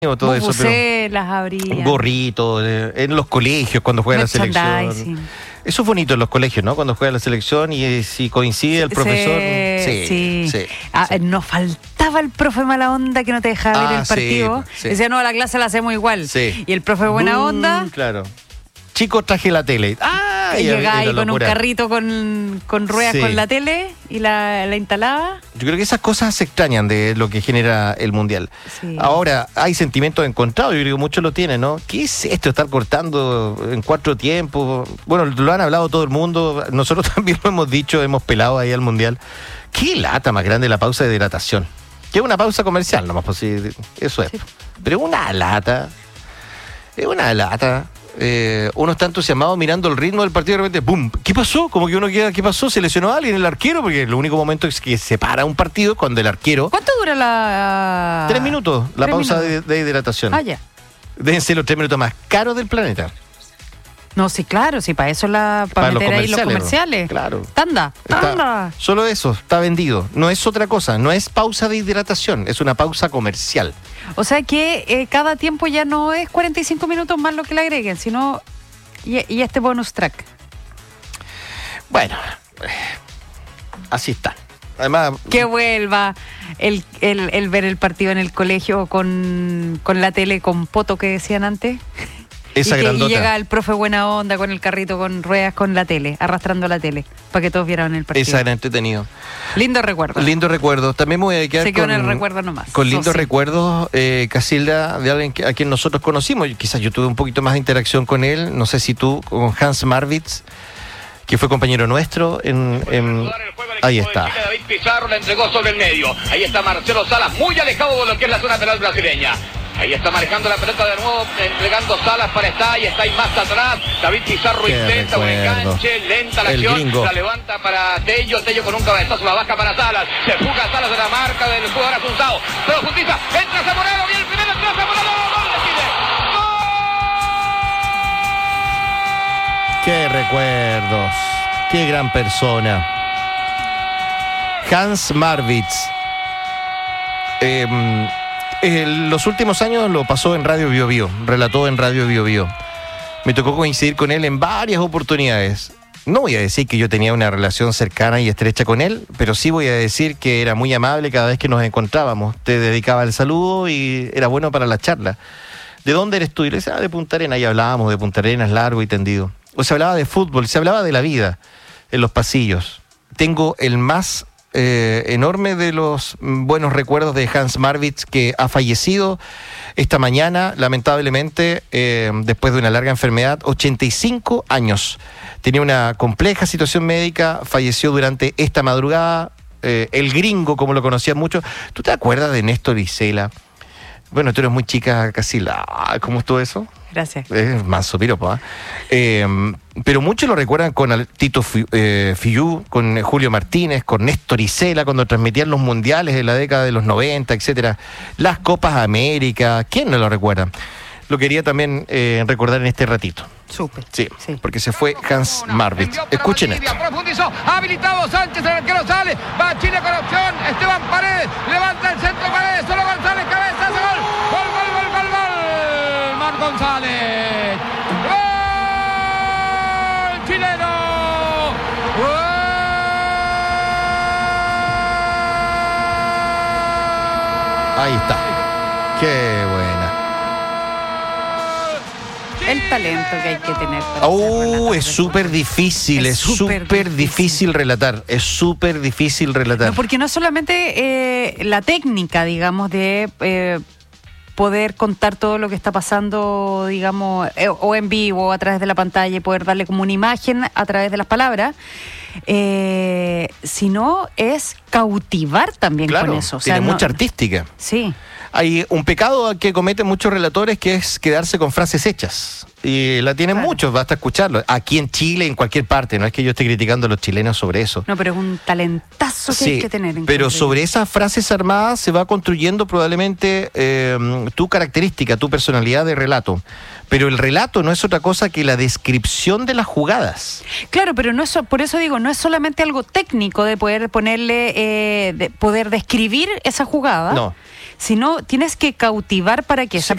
todo eso, pero las habría. Gorritos, en los colegios cuando juega la selección. Eso es bonito en los colegios, ¿no? Cuando juega la selección y si coincide el profesor. Sí. Nos faltaba el profe mala onda que no te dejaba ver el partido. Sí. Decía, no, la clase la hacemos igual. Sí. Y el profe buena onda. Claro. Chicos, traje la tele. Y llegaba ahí con un carrito con ruedas con la tele y la instalaba. Yo creo que esas cosas se extrañan de lo que genera el Mundial. Sí. Ahora, hay sentimientos encontrados, yo creo que muchos lo tienen, ¿no? ¿Qué es esto, estar cortando en 4 tiempos? Bueno, lo han hablado todo el mundo, nosotros también lo hemos dicho, hemos pelado ahí al Mundial. ¿Qué lata más grande la pausa de hidratación? Que es una pausa comercial, nomás, pues sí, eso es. Sí. Pero es una lata. Uno está entusiasmado mirando el ritmo del partido y de repente ¡pum! ¿Qué pasó? Como que uno queda, ¿qué pasó? ¿Se lesionó a alguien el arquero? Porque el único momento es que se para un partido cuando el arquero... ¿Cuánto dura la...? 3 minutos, la pausa de hidratación. Ya. Deben ser los 3 minutos más caros del planeta. No, sí, claro, sí, para eso para meter ahí los comerciales. Claro. Tanda. Solo eso, está vendido. No es otra cosa, no es pausa de hidratación, es una pausa comercial. O sea que cada tiempo ya no es 45 minutos más lo que le agreguen, sino y este bonus track. Bueno, así está. Además, que vuelva el ver el partido en el colegio con la tele con poto que decían antes. Esa grandota. Y llega el profe buena onda con el carrito con ruedas con la tele, arrastrando la tele, para que todos vieran el partido. Esa era entretenido. Lindo recuerdo. Lindo recuerdo. También me voy a quedar se quedó en el recuerdo nomás. Con lindos recuerdos, Casilda, de alguien a quien nosotros conocimos. Quizás yo tuve un poquito más de interacción con él, no sé si tú, con Hans Marwitz, que fue compañero nuestro ahí está. David Pizarro la entregó sobre el medio. Ahí está Marcelo Salas, muy alejado de lo que es la zona penal brasileña. Ahí está manejando la pelota de nuevo, entregando Salas para y está ahí más atrás. David Pizarro intenta un enganche, lenta la acción, gringo. La levanta para Tello con un cabezazo, la baja para Salas. Se fuga Salas de la marca del jugador Asunsao. Pero justicia, entra Zamorano y el primero entra Zamorano, gol de Chile. ¡Qué recuerdos! ¡Qué gran persona! Hans Marwitz. Los últimos años lo pasó en Radio Bio Bio, relató en Radio Bio Bio. Me tocó coincidir con él en varias oportunidades. No voy a decir que yo tenía una relación cercana y estrecha con él, pero sí voy a decir que era muy amable cada vez que nos encontrábamos. Te dedicaba el saludo y era bueno para la charla. ¿De dónde eres tú? Y le decía, de Punta Arenas. Y hablábamos de Punta Arenas, largo y tendido. O se hablaba de fútbol, se hablaba de la vida en los pasillos. Tengo el más enorme de los buenos recuerdos de Hans Marwitz, que ha fallecido esta mañana, lamentablemente, después de una larga enfermedad, 85 años. Tenía una compleja situación médica, falleció durante esta madrugada. El gringo, como lo conocían mucho. ¿Tú te acuerdas de Néstor Isela? Bueno, tú eres muy chica, Casilda. ¿Cómo estuvo eso? Gracias. Es manso piropo, pero muchos lo recuerdan con Tito Fillú, con Julio Martínez, con Néstor Isela, cuando transmitían los mundiales de la década de los 90, etcétera. Las Copas América, ¿quién no lo recuerda? Lo quería también recordar en este ratito. Súper. Sí, porque se fue Hans Marwitz. Escuchen esto. Profundizó, habilitado Sánchez, el arquero sale, va Chile con opción, Esteban Paredes, levanta el centro Paredes, solo González, cabeza, gol, gol, gol, gol, gol, gol, Mar González, gol chileno, gol. Ahí está, qué buena. El talento que hay que tener para es súper difícil, es súper difícil relatar, es súper difícil relatar. No, porque no es solamente la técnica, digamos, de poder contar todo lo que está pasando, digamos, o en vivo, o a través de la pantalla, y poder darle como una imagen a través de las palabras, sino es cautivar también con eso. Tiene mucha artística. Sí. Hay un pecado que cometen muchos relatores, que es quedarse con frases hechas. Y la tienen muchos, basta escucharlo. Aquí en Chile, en cualquier parte, no es que yo esté criticando a los chilenos sobre eso. No, pero es un talentazo que hay que tener. Pero sobre esas frases armadas se va construyendo probablemente tu característica, tu personalidad de relato. Pero el relato no es otra cosa que la descripción de las jugadas. Claro, pero no es, por eso digo, no es solamente algo técnico de poder ponerle, de poder describir esa jugada. No. sino tienes que cautivar para que esa